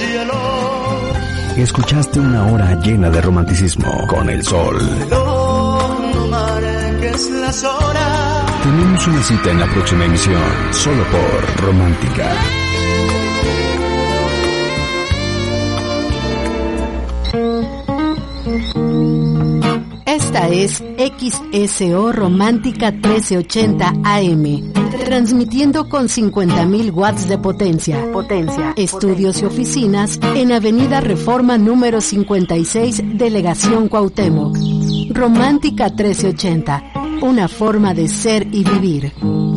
cielo. Escuchaste una hora llena de romanticismo con el sol. No marques las horas. Tenemos una cita en la próxima emisión, solo por Romántica. Esta es XSO Romántica 1380 AM, transmitiendo con 50.000 watts de potencia. Estudios y oficinas en Avenida Reforma número 56, Delegación Cuauhtémoc. Romántica 1380, una forma de ser y vivir.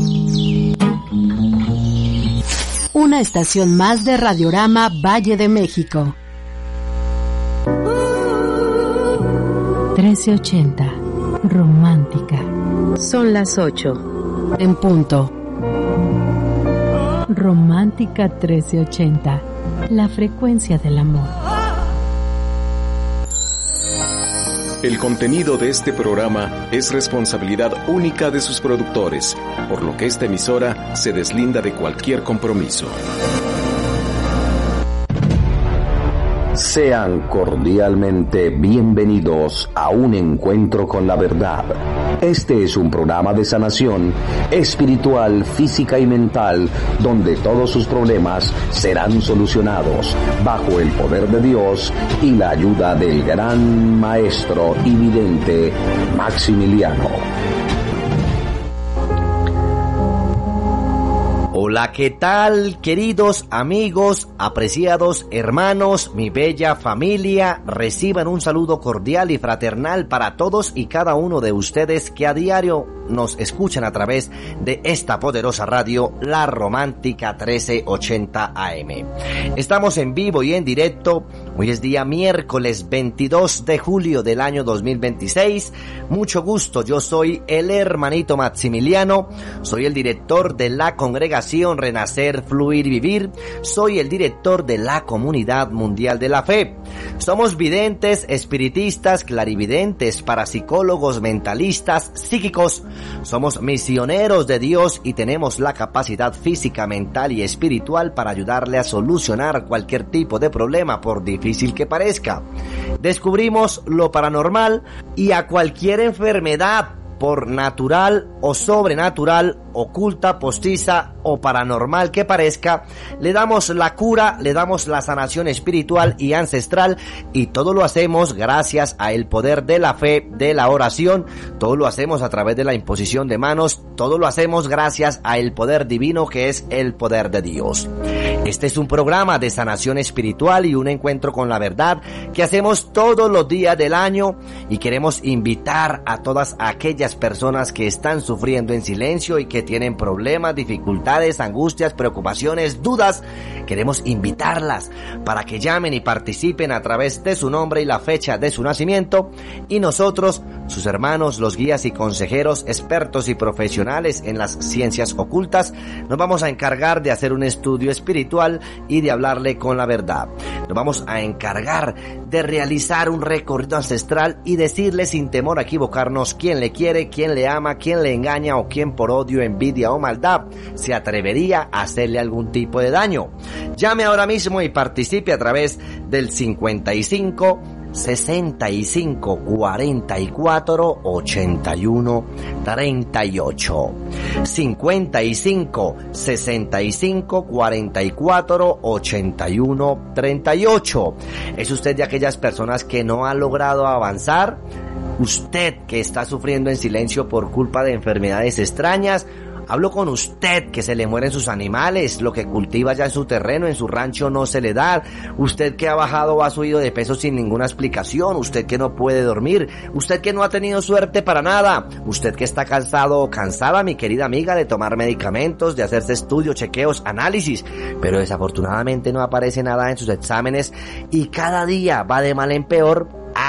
Una estación más de Radiorama Valle de México. 1380, Romántica. Son las 8, en punto. Romántica 1380, la frecuencia del amor. El contenido de este programa es responsabilidad única de sus productores, por lo que esta emisora se deslinda de cualquier compromiso. Sean cordialmente bienvenidos a un encuentro con la verdad. Este es un programa de sanación espiritual, física y mental, donde todos sus problemas serán solucionados bajo el poder de Dios y la ayuda del gran maestro y vidente Maximiliano. Hola, ¿qué tal, queridos amigos, apreciados hermanos, mi bella familia? Reciban un saludo cordial y fraternal para todos y cada uno de ustedes que a diario nos escuchan a través de esta poderosa radio, La Romántica 1380 AM. Estamos en vivo y en directo. Hoy es día miércoles 22 de julio del año 2026. Mucho gusto, yo soy el hermanito Maximiliano, soy el director de la congregación Renacer, Fluir y Vivir, soy el director de la Comunidad Mundial de la Fe. Somos videntes, espiritistas, clarividentes, parapsicólogos, mentalistas, psíquicos. Somos misioneros de Dios y tenemos la capacidad física, mental y espiritual para ayudarle a solucionar cualquier tipo de problema, por difícil que parezca. Descubrimos lo paranormal y a cualquier enfermedad, por natural o sobrenatural, oculta, postiza o paranormal que parezca, le damos la cura, le damos la sanación espiritual y ancestral, y todo lo hacemos gracias al poder de la fe, de la oración, todo lo hacemos a través de la imposición de manos, todo lo hacemos gracias al poder divino que es el poder de Dios. Este es un programa de sanación espiritual y un encuentro con la verdad que hacemos todos los días del año, y queremos invitar a todas aquellas personas que están sufriendo en silencio y que tienen problemas, dificultades, angustias, preocupaciones, dudas. Queremos invitarlas para que llamen y participen a través de su nombre y la fecha de su nacimiento, y nosotros, sus hermanos, los guías y consejeros, expertos y profesionales en las ciencias ocultas, nos vamos a encargar de hacer un estudio espiritual y de hablarle con la verdad. Nos vamos a encargar de realizar un recorrido ancestral y decirle sin temor a equivocarnos quién le quiere, quién le ama, quién le engaña o quién por odio, envidia o maldad se atrevería a hacerle algún tipo de daño. Llame ahora mismo y participe a través del 55 65 44 81 38. 55 65 44 81 38. ¿Es usted de aquellas personas que no ha logrado avanzar? ¿Usted que está sufriendo en silencio por culpa de enfermedades extrañas? Hablo con usted que se le mueren sus animales, lo que cultiva ya en su terreno, en su rancho no se le da. Usted que ha bajado o ha subido de peso sin ninguna explicación. Usted que no puede dormir. Usted que no ha tenido suerte para nada. Usted que está cansado o cansada, mi querida amiga, de tomar medicamentos, de hacerse estudios, chequeos, análisis, pero desafortunadamente no aparece nada en sus exámenes y cada día va de mal en peor.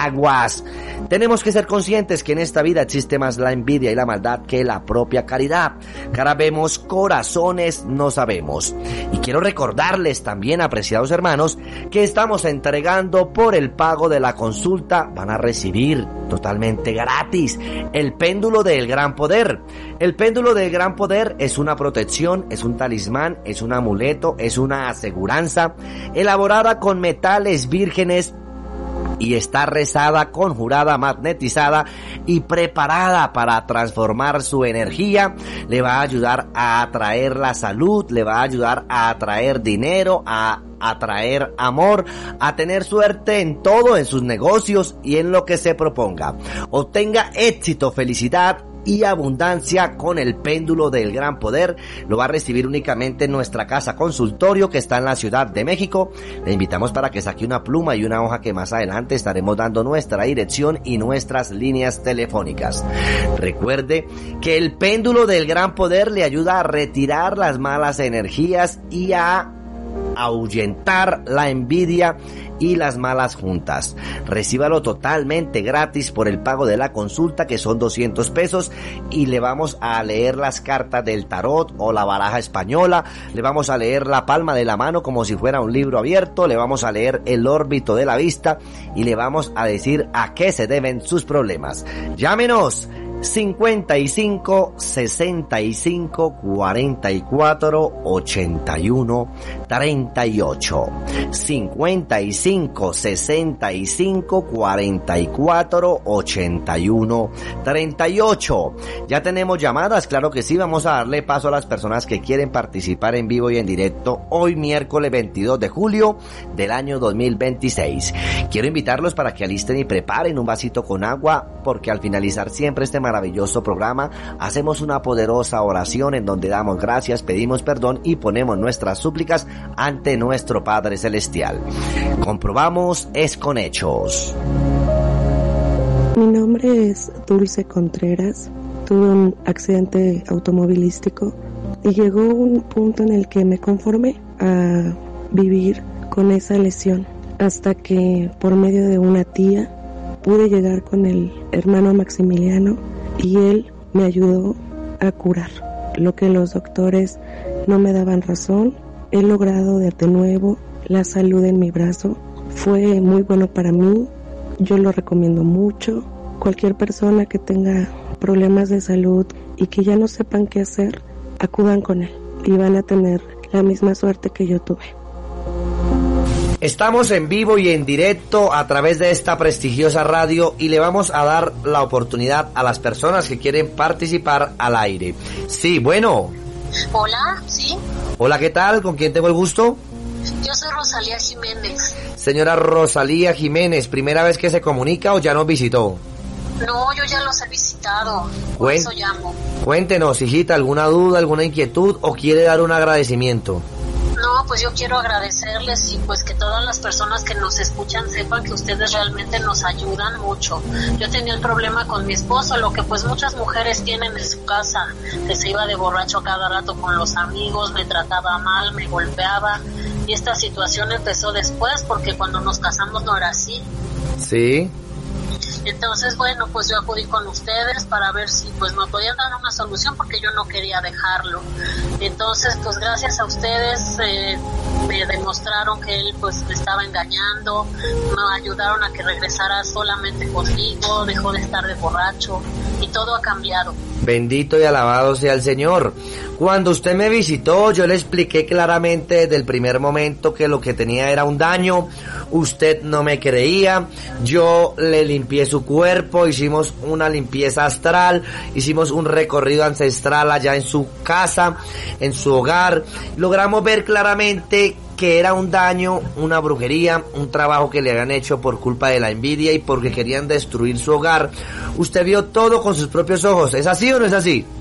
aguas. Tenemos que ser conscientes que en esta vida existe más la envidia y la maldad que la propia caridad. Cara vemos, corazones no sabemos. Y quiero recordarles también, apreciados hermanos, que estamos entregando por el pago de la consulta, van a recibir totalmente gratis el péndulo del gran poder. El péndulo del gran poder es una protección, es un talismán, es un amuleto, es una aseguranza elaborada con metales vírgenes y está rezada, conjurada, magnetizada y preparada para transformar su energía. Le va a ayudar a atraer la salud, le va a ayudar a atraer dinero, a atraer amor, a tener suerte en todo, en sus negocios y en lo que se proponga. Obtenga éxito, felicidad y abundancia con el péndulo del gran poder. Lo va a recibir únicamente en nuestra casa consultorio, que está en la Ciudad de México. Le invitamos para que saque una pluma y una hoja, que más adelante estaremos dando nuestra dirección y nuestras líneas telefónicas. Recuerde que el péndulo del gran poder le ayuda a retirar las malas energías y a ahuyentar la envidia y las malas juntas. Recíbalo totalmente gratis por el pago de la consulta, que son 200 pesos, y le vamos a leer las cartas del tarot o la baraja española, le vamos a leer la palma de la mano como si fuera un libro abierto, le vamos a leer el órbito de la vista y le vamos a decir a qué se deben sus problemas. Llámenos 55 65 44 81 38 55 65 44 81 38. Ya tenemos llamadas, claro que sí. Vamos a darle paso a las personas que quieren participar en vivo y en directo hoy miércoles 22 de julio del año 2026. Quiero invitarlos para que alisten y preparen un vasito con agua, porque al finalizar siempre este maravilloso programa hacemos una poderosa oración en donde damos gracias, pedimos perdón y ponemos nuestras súplicas ante nuestro Padre Celestial. Comprobamos es con hechos. Mi nombre es Dulce Contreras. Tuve un accidente automovilístico y llegó un punto en el que me conformé a vivir con esa lesión, hasta que por medio de una tía pude llegar con el hermano Maximiliano y él me ayudó a curar lo que los doctores no me daban razón. He logrado de nuevo la salud en mi brazo. Fue muy bueno para mí, yo lo recomiendo mucho. Cualquier persona que tenga problemas de salud y que ya no sepan qué hacer, acudan con él y van a tener la misma suerte que yo tuve. Estamos en vivo y en directo a través de esta prestigiosa radio y le vamos a dar la oportunidad a las personas que quieren participar al aire. Sí, bueno. Hola, sí. Hola, ¿qué tal? ¿Con quién tengo el gusto? Yo soy Rosalía Jiménez. Señora Rosalía Jiménez, ¿primera vez que se comunica o ya nos visitó? No, yo ya los he visitado, por eso llamo. Cuéntenos, hijita, ¿alguna duda, alguna inquietud o quiere dar un agradecimiento? No, pues yo quiero agradecerles y pues que todas las personas que nos escuchan sepan que ustedes realmente nos ayudan mucho. Yo tenía el problema con mi esposo, lo que pues muchas mujeres tienen en su casa, que se iba de borracho a cada rato con los amigos, me trataba mal, me golpeaba, y esta situación empezó después porque cuando nos casamos no era así. Sí. Entonces, bueno, pues yo acudí con ustedes para ver si pues me podían dar una solución, porque yo no quería dejarlo. Entonces, pues gracias a ustedes me demostraron que él pues me estaba engañando, me ayudaron a que regresara solamente conmigo, dejó de estar de borracho y todo ha cambiado. Bendito y alabado sea el Señor. Cuando usted me visitó, yo le expliqué claramente desde el primer momento que lo que tenía era un daño. Usted no me creía. Yo le limpié su cuerpo, hicimos una limpieza astral, hicimos un recorrido ancestral allá en su casa, en su hogar. Logramos ver claramente que era un daño, una brujería, un trabajo que le habían hecho por culpa de la envidia y porque querían destruir su hogar. Usted vio todo con sus propios ojos. ¿Es así o no es así?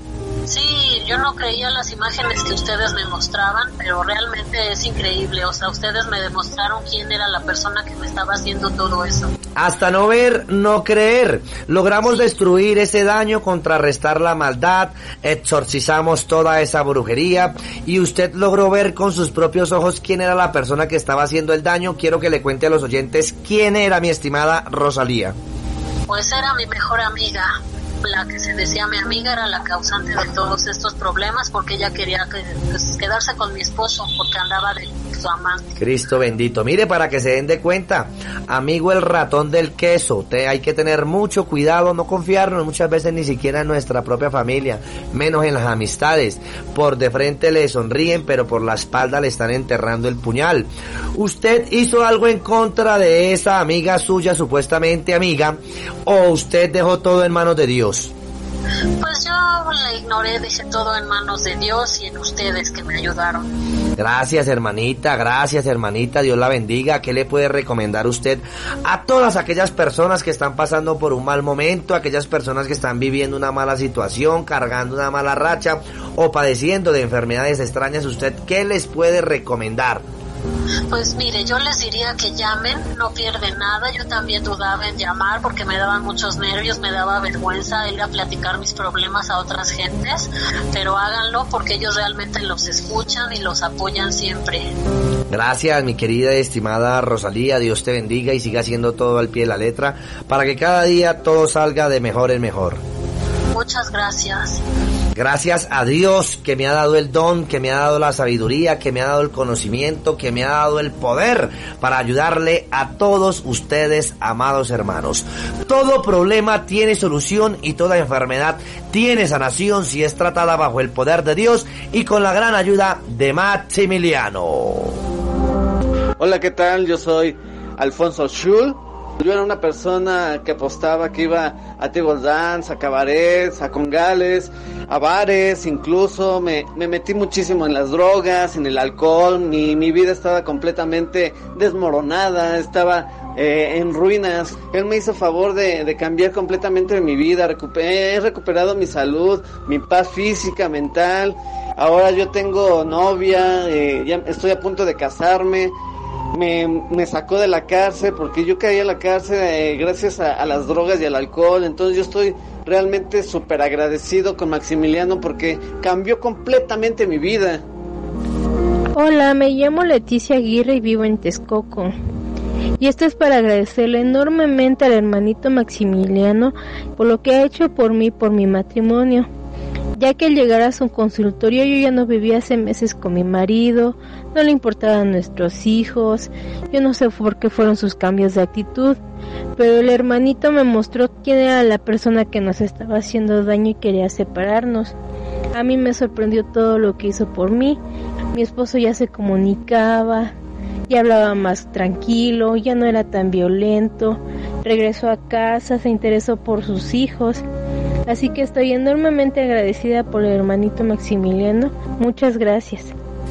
Sí, yo no creía las imágenes que ustedes me mostraban, pero realmente es increíble. O sea, ustedes me demostraron quién era la persona que me estaba haciendo todo eso. Hasta no ver, no creer. Logramos destruir ese daño, contrarrestar la maldad, exorcizamos toda esa brujería y usted logró ver con sus propios ojos quién era la persona que estaba haciendo el daño. Quiero que le cuente a los oyentes quién era mi estimada Rosalía. Pues era mi mejor amiga. La que se decía mi amiga era la causante de todos estos problemas, porque ella quería quedarse con mi esposo porque andaba de su amante. Cristo bendito. Mire, para que se den de cuenta, amigo el ratón del queso, hay que tener mucho cuidado, no confiarnos muchas veces ni siquiera en nuestra propia familia, menos en las amistades. Por de frente le sonríen, pero por la espalda le están enterrando el puñal. ¿Usted hizo algo en contra de esa amiga suya, supuestamente amiga, o usted dejó todo en manos de Dios? Pues yo la ignoré, dejé todo en manos de Dios y en ustedes que me ayudaron. Gracias hermanita, Dios la bendiga. ¿Qué le puede recomendar usted a todas aquellas personas que están pasando por un mal momento, aquellas personas que están viviendo una mala situación, cargando una mala racha o padeciendo de enfermedades extrañas? ¿Usted qué les puede recomendar? Pues mire, yo les diría que llamen, no pierden nada. Yo también dudaba en llamar porque me daban muchos nervios, me daba vergüenza ir a platicar mis problemas a otras gentes, pero háganlo porque ellos realmente los escuchan y los apoyan siempre. Gracias, mi querida y estimada Rosalía, Dios te bendiga y siga haciendo todo al pie de la letra para que cada día todo salga de mejor en mejor. Muchas gracias. Gracias a Dios que me ha dado el don, que me ha dado la sabiduría, que me ha dado el conocimiento, que me ha dado el poder para ayudarle a todos ustedes, amados hermanos. Todo problema tiene solución y toda enfermedad tiene sanación si es tratada bajo el poder de Dios y con la gran ayuda de Maximiliano. Hola, ¿qué tal? Yo soy Alfonso Schul. Yo era una persona que apostaba, que iba a table dance, a cabarets, a congales, a bares, incluso me metí muchísimo en las drogas, en el alcohol. Mi vida estaba completamente desmoronada, estaba en ruinas. Él me hizo favor de cambiar completamente mi vida. He recuperado mi salud, mi paz física, mental. Ahora yo tengo novia, ya estoy a punto de casarme. Me sacó de la cárcel porque yo caí en la cárcel gracias a las drogas y al alcohol. Entonces yo estoy realmente súper agradecido con Maximiliano porque cambió completamente mi vida. Hola, me llamo Leticia Aguirre y vivo en Texcoco. Y esto es para agradecerle enormemente al hermanito Maximiliano por lo que ha hecho por mí, por mi matrimonio. Ya que al llegar a su consultorio yo ya no vivía hace meses con mi marido, no le importaban nuestros hijos, yo no sé por qué fueron sus cambios de actitud, pero el hermanito me mostró quién era la persona que nos estaba haciendo daño y quería separarnos. A mí me sorprendió todo lo que hizo por mí. Mi esposo ya se comunicaba, ya hablaba más tranquilo, ya no era tan violento, regresó a casa, se interesó por sus hijos. Así que estoy enormemente agradecida por el hermanito Maximiliano. Muchas gracias.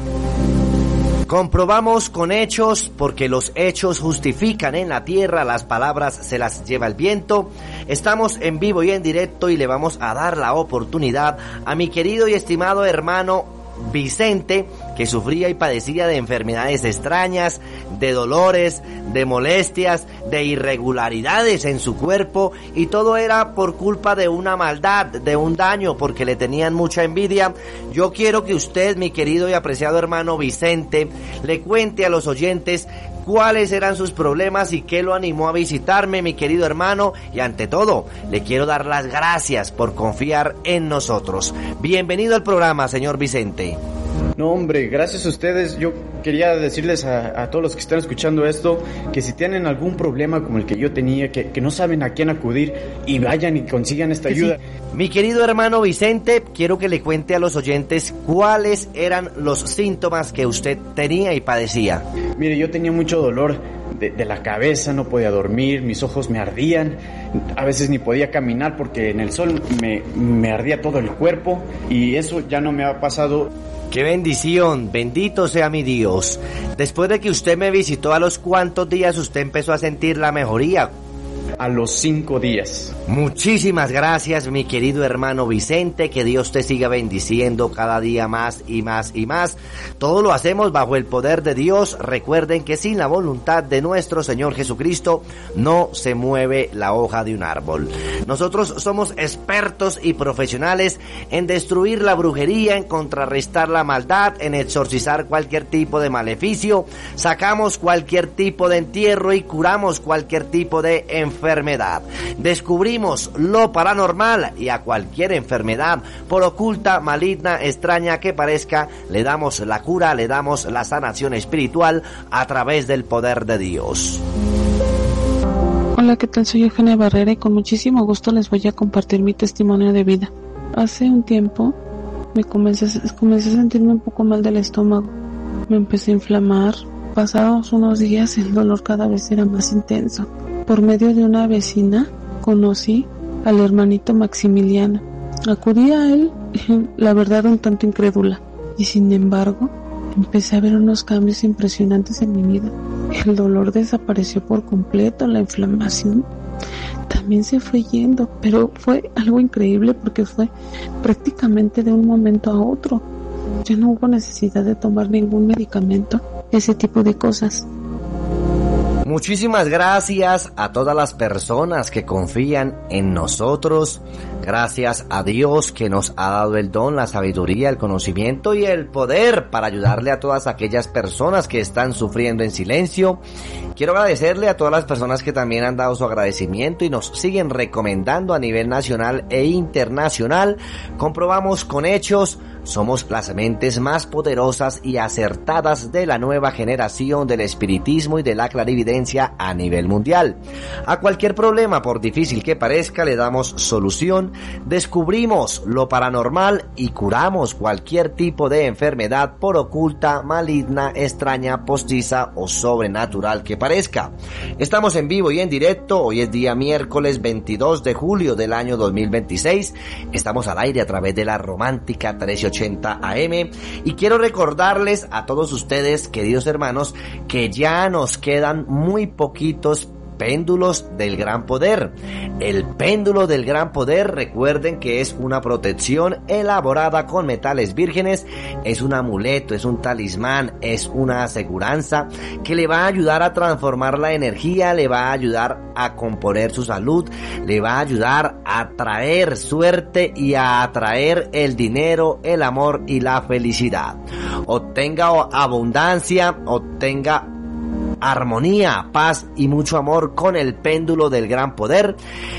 Comprobamos con hechos, porque los hechos justifican en la tierra, las palabras se las lleva el viento. Estamos en vivo y en directo y le vamos a dar la oportunidad a mi querido y estimado hermano Vicente, que sufría y padecía de enfermedades extrañas, de dolores, de molestias, de irregularidades en su cuerpo, y todo era por culpa de una maldad, de un daño, porque le tenían mucha envidia. Yo quiero que usted, mi querido y apreciado hermano Vicente, le cuente a los oyentes cuáles eran sus problemas y qué lo animó a visitarme, mi querido hermano, y ante todo, le quiero dar las gracias por confiar en nosotros. Bienvenido al programa, señor Vicente. No, hombre, gracias a ustedes. Yo quería decirles a todos los que están escuchando esto, que si tienen algún problema como el que yo tenía, que no saben a quién acudir, y vayan y consigan esta ayuda. Sí. Mi querido hermano Vicente, quiero que le cuente a los oyentes cuáles eran los síntomas que usted tenía y padecía. Mire, yo tenía mucho dolor de la cabeza, no podía dormir, mis ojos me ardían, a veces ni podía caminar porque en el sol me ardía todo el cuerpo, y eso ya no me ha pasado. ¡Qué bendición! Bendito sea mi Dios. Después de que usted me visitó, ¿a los cuántos días usted empezó a sentir la mejoría? a los 5 días. Muchísimas gracias, mi querido hermano Vicente, que Dios te siga bendiciendo cada día más y más y más. Todo lo hacemos bajo el poder de Dios. Recuerden que sin la voluntad de nuestro Señor Jesucristo no se mueve la hoja de un árbol. Nosotros somos expertos y profesionales en destruir la brujería, en contrarrestar la maldad, en exorcizar cualquier tipo de maleficio, sacamos cualquier tipo de entierro y curamos cualquier tipo de enfermedad. Descubrimos lo paranormal y a cualquier enfermedad, por oculta, maligna, extraña que parezca, le damos la cura, le damos la sanación espiritual a través del poder de Dios. Hola, ¿qué tal? Soy Eugenia Barrera y con muchísimo gusto les voy a compartir mi testimonio de vida. Hace un tiempo me comencé a sentirme un poco mal del estómago. Me empecé a inflamar. Pasados unos días el dolor cada vez era más intenso. Por medio de una vecina conocí al hermanito Maximiliano. Acudí a él, la verdad un tanto incrédula, y sin embargo empecé a ver unos cambios impresionantes en mi vida. El dolor desapareció por completo, la inflamación también se fue yendo, pero fue algo increíble porque fue prácticamente de un momento a otro. Ya no hubo necesidad de tomar ningún medicamento, ese tipo de cosas. Muchísimas gracias a todas las personas que confían en nosotros. Gracias a Dios que nos ha dado el don, la sabiduría, el conocimiento y el poder para ayudarle a todas aquellas personas que están sufriendo en silencio. Quiero agradecerle a todas las personas que también han dado su agradecimiento y nos siguen recomendando a nivel nacional e internacional. Comprobamos con hechos, somos las mentes más poderosas y acertadas de la nueva generación del espiritismo y de la clarividencia a nivel mundial. A cualquier problema, por difícil que parezca, le damos solución, descubrimos lo paranormal y curamos cualquier tipo de enfermedad, por oculta, maligna, extraña, postiza o sobrenatural que parezca. Estamos en vivo y en directo. Hoy es día miércoles 22 de julio del año 2026. Estamos al aire a través de la Romántica 1380 AM y quiero recordarles a todos ustedes, queridos hermanos, que ya nos quedan muy poquitos péndulos del gran poder. El péndulo del gran poder, recuerden que es una protección elaborada con metales vírgenes, es un amuleto, es un talismán, es una aseguranza que le va a ayudar a transformar la energía, le va a ayudar a componer su salud, le va a ayudar a traer suerte y a atraer el dinero, el amor y la felicidad. Obtenga abundancia, obtenga armonía, paz y mucho amor con el péndulo del gran poder.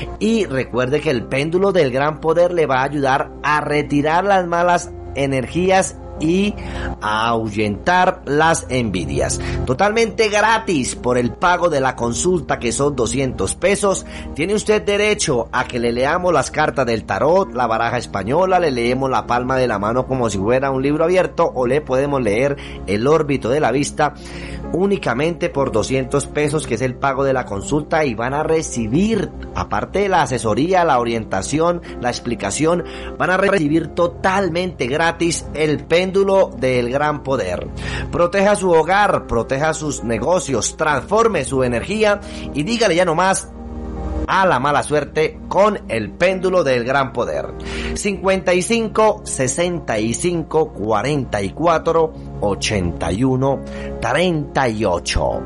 Y recuerde que el péndulo del gran poder le va a ayudar a retirar las malas energías y a ahuyentar las envidias. Totalmente gratis por el pago de la consulta, que son 200 pesos. Tiene usted derecho a que le leamos las cartas del tarot, la baraja española, le leemos la palma de la mano como si fuera un libro abierto, o le podemos leer el órbito de la vista únicamente por 200 pesos, que es el pago de la consulta, y van a recibir, aparte de la asesoría, la orientación, la explicación, van a recibir totalmente gratis el péndulo del gran poder. Proteja su hogar, proteja sus negocios, transforme su energía y dígale ya no más a la mala suerte con el péndulo del gran poder. 55 65 44 81 38.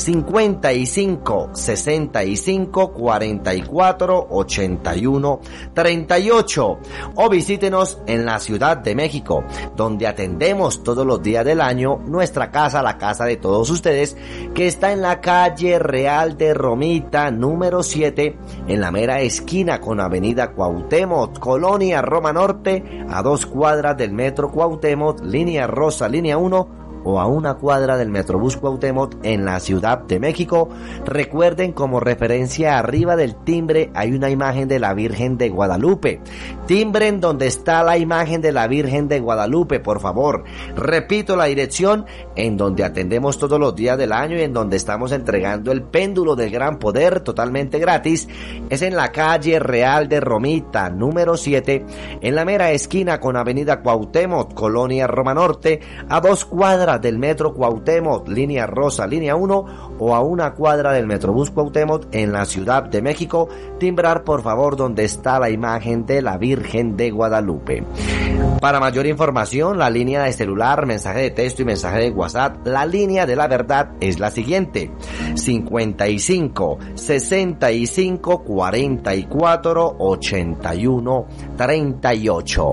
55 65 44 81 38. O visítenos en la Ciudad de México, donde atendemos todos los días del año nuestra casa, la casa de todos ustedes, que está en la calle Real de Romita, número 7, en la mera esquina con Avenida Cuauhtémoc, Colonia Roma Norte, a 2 cuadras del Metro Cuauhtémoc, línea rosa, línea 1, o a 1 cuadra del Metrobús Cuauhtémoc en la Ciudad de México. Recuerden, como referencia, arriba del timbre hay una imagen de la Virgen de Guadalupe. Timbren donde está la imagen de la Virgen de Guadalupe, por favor. Repito la dirección en donde atendemos todos los días del año y en donde estamos entregando el péndulo del gran poder totalmente gratis. Es en la calle Real de Romita, número 7, en la mera esquina con Avenida Cuauhtémoc, Colonia Roma Norte, a 2 cuadras cuadra del Metro Cuauhtémoc, línea rosa, línea 1, o a una cuadra del Metrobús Cuauhtémoc en la Ciudad de México, timbrar por favor donde está la imagen de la Virgen de Guadalupe. Para mayor información, la línea de celular, mensaje de texto y mensaje de WhatsApp, la línea de la verdad es la siguiente: 55 65 44 81 38.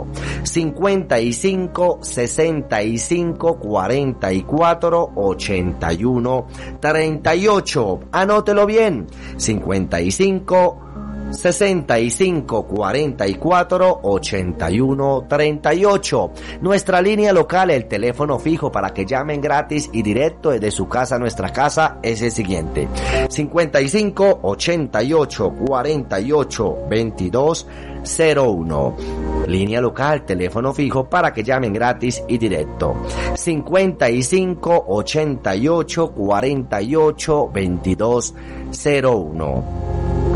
55 65 44 81 38. Anótelo bien: 55 65 44 81 38. Nuestra línea local, el teléfono fijo para que llamen gratis y directo desde su casa a nuestra casa, es el siguiente: 55 88 48 22 01. Línea local, teléfono fijo para que llamen gratis y directo: 55 88 48 22 01.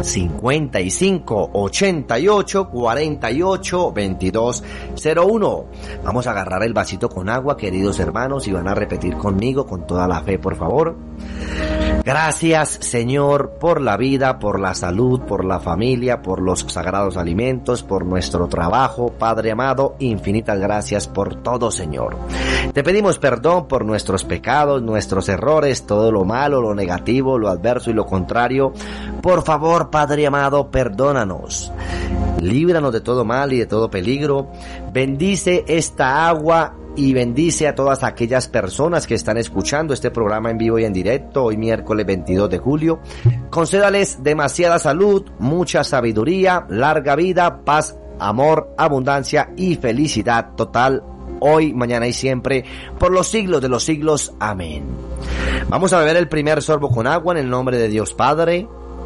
55 88 48 22 01. Vamos a agarrar el vasito con agua, queridos hermanos, y van a repetir conmigo con toda la fe, por favor. Gracias, Señor, por la vida, por la salud, por la familia, por los sagrados alimentos, por nuestro trabajo. Padre amado, infinitas gracias por todo, Señor. Te pedimos perdón por nuestros pecados, nuestros errores, todo lo malo, lo negativo, lo adverso y lo contrario. Por favor, Padre amado, perdónanos. Líbranos de todo mal y de todo peligro. Bendice esta agua y bendice a todas aquellas personas que están escuchando este programa en vivo y en directo hoy miércoles 22 de julio. Concédales demasiada salud, mucha sabiduría, larga vida, paz, amor, abundancia y felicidad total hoy, mañana y siempre, por los siglos de los siglos. Amén. Vamos a beber el primer sorbo con agua en el nombre de Dios Padre.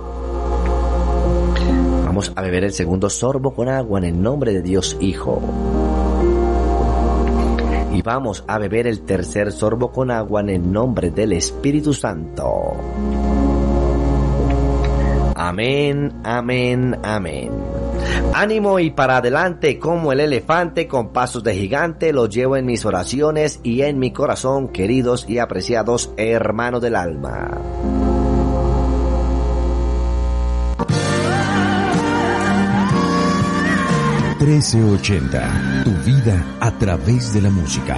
Vamos a beber el segundo sorbo con agua en el nombre de Dios Hijo. Y vamos a beber el tercer sorbo con agua en el nombre del Espíritu Santo. Amén, amén, amén. Ánimo y para adelante como el elefante, con pasos de gigante, los llevo en mis oraciones y en mi corazón, queridos y apreciados hermanos del alma. ...1380... tu vida a través de la música.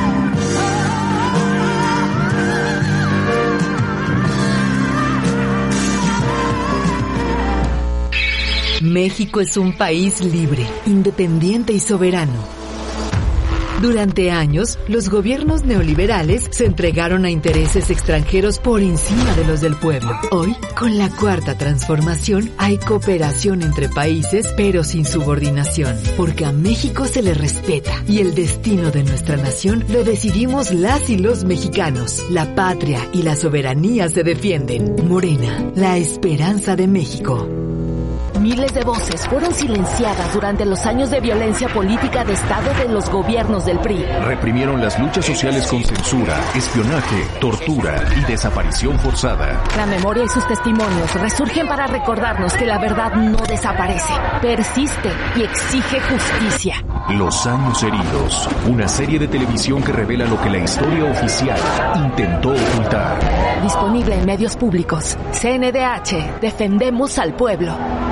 México es un país libre, independiente y soberano. Durante años, los gobiernos neoliberales se entregaron a intereses extranjeros por encima de los del pueblo. Hoy, con la Cuarta Transformación, hay cooperación entre países, pero sin subordinación, porque a México se le respeta y el destino de nuestra nación lo decidimos las y los mexicanos. La patria y la soberanía se defienden. Morena, la esperanza de México. Miles de voces fueron silenciadas durante los años de violencia política de Estado de los gobiernos del PRI. Reprimieron las luchas sociales con censura, espionaje, tortura y desaparición forzada. La memoria y sus testimonios resurgen para recordarnos que la verdad no desaparece, persiste y exige justicia. Los años heridos, una serie de televisión que revela lo que la historia oficial intentó ocultar. Disponible en medios públicos. CNDH, defendemos al pueblo.